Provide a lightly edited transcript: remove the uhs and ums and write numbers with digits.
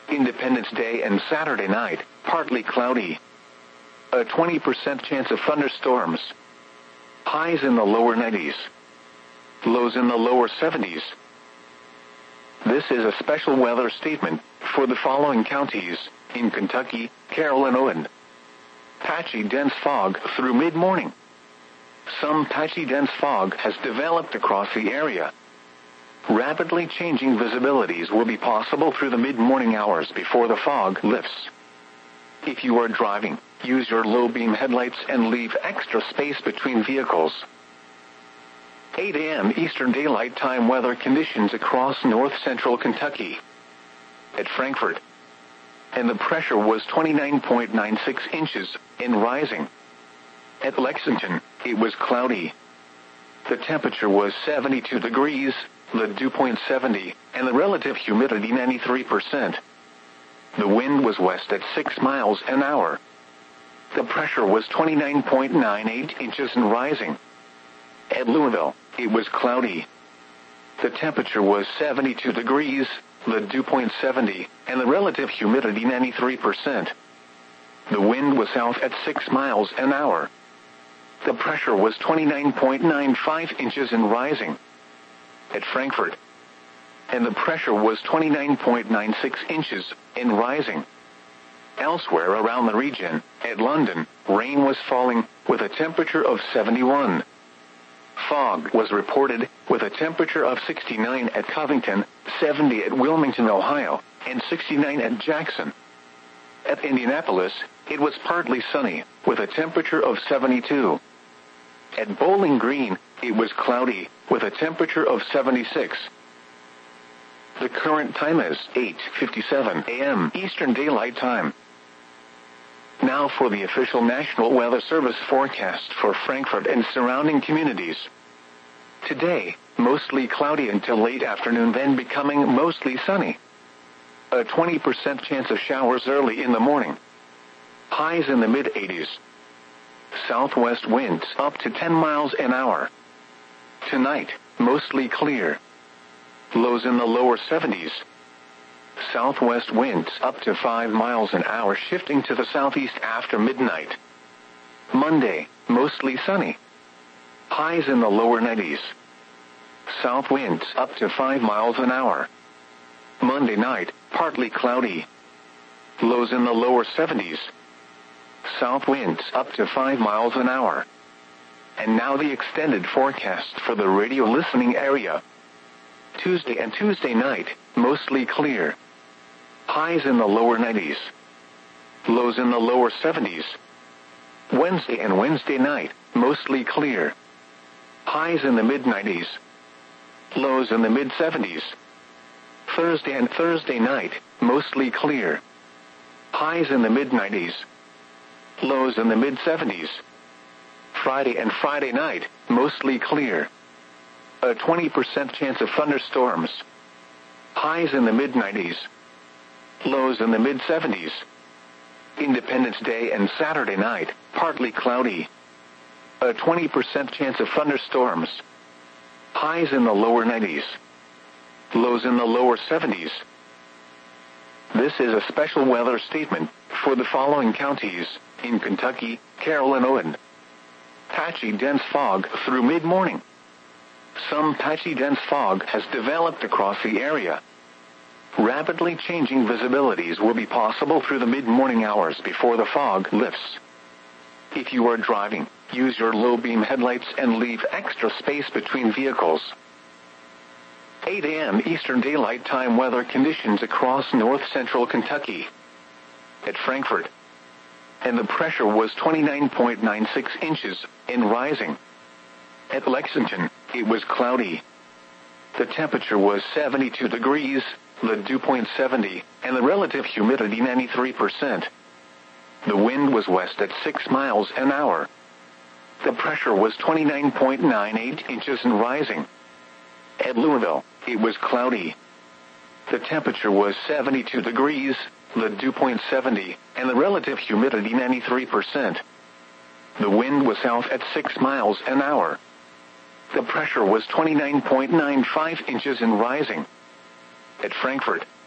Independence Day and Saturday night, partly cloudy. A 20% chance of thunderstorms. Highs in the lower 90s. Lows in the lower 70s. This is a special weather statement for the following counties in Kentucky, Carolina, and patchy dense fog through mid-morning. Some patchy dense fog has developed across the area. Rapidly changing visibilities will be possible through the mid-morning hours before the fog lifts. If you are driving, use your low-beam headlights and leave extra space between vehicles. 8 a.m. Eastern Daylight Time weather conditions across north-central Kentucky. At Frankfort. And the pressure was 29.96 inches and rising. At Lexington, it was cloudy. The temperature was 72 degrees, the dew point 70, and the relative humidity 93%. The wind was west at 6 miles an hour. The pressure was 29.98 inches and rising. At Louisville, it was cloudy. The temperature was 72 degrees, the dew point 70, and the relative humidity 93%. The wind was south at 6 miles an hour. The pressure was 29.95 inches and rising. At Frankfort. And the pressure was 29.96 inches and rising. Elsewhere around the region, at London, rain was falling with a temperature of 71. Fog was reported with a temperature of 69 at Covington, 70 at Wilmington, Ohio, and 69 at Jackson. At Indianapolis, it was partly sunny with a temperature of 72. At Bowling Green, it was cloudy with a temperature of 76. The current time is 8:57 a.m. Eastern Daylight Time. Now for the official National Weather Service forecast for Frankfort and surrounding communities. Today, mostly cloudy until late afternoon, then becoming mostly sunny. A 20% chance of showers early in the morning. Highs in the mid-80s. Southwest winds up to 10 miles an hour. Tonight, mostly clear. Lows in the lower 70s. Southwest winds up to 5 miles an hour, shifting to the southeast after midnight. Monday, mostly sunny. Highs in the lower 90s. South winds up to 5 miles an hour. Monday night, partly cloudy. Lows in the lower 70s. South winds up to 5 miles an hour. And now the extended forecast for the radio listening area. Tuesday and Tuesday night, mostly clear. Highs in the lower 90s. Lows in the lower 70s. Wednesday and Wednesday night, mostly clear. Highs in the mid-90s. Lows in the mid-70s. Thursday and Thursday night, mostly clear. Highs in the mid-90s. Lows in the mid-70s. Friday and Friday night, mostly clear. A 20% chance of thunderstorms. Highs in the mid-90s. Lows in the mid-70s. Independence Day and Saturday night, partly cloudy. A 20% chance of thunderstorms. Highs in the lower 90s. Lows in the lower 70s. This is a special weather statement for the following counties in Kentucky, Carolina, and patchy dense fog through mid-morning. Some patchy dense fog has developed across the area. Rapidly changing visibilities will be possible through the mid-morning hours before the fog lifts. If you are driving, use your low-beam headlights and leave extra space between vehicles. 8 a.m. Eastern Daylight Time weather conditions across north-central Kentucky. At Frankfort. And the pressure was 29.96 inches and rising. At Lexington, it was cloudy. The temperature was 72 degrees, the dew point 70, and the relative humidity 93%. The wind was west at 6 miles an hour. The pressure was 29.98 inches and rising. At Louisville, it was cloudy. The temperature was 72 degrees, the dew point 70, and the relative humidity 93%. The wind was south at 6 miles an hour. The pressure was 29.95 inches and rising. At Frankfort,